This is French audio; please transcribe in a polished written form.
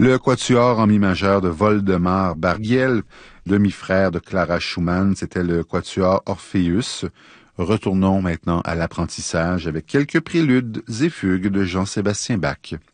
Le quatuor en mi majeur de Woldemar Bargiel, demi-frère de Clara Schumann, c'était le quatuor Orpheus. Retournons maintenant à l'apprentissage avec quelques préludes et fugues de Jean-Sébastien Bach.